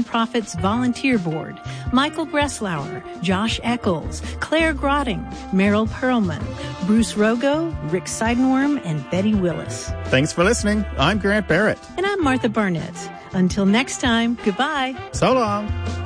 Nonprofits Volunteer Board, Michael Breslauer, Josh Eccles, Claire Grotting, Meryl Perlman, Bruce Rogo, Rick Seidenworm, and Betty Willis. Thanks for listening. I'm Grant Barrett. And I'm Martha Barnett. Until next time, goodbye. So long.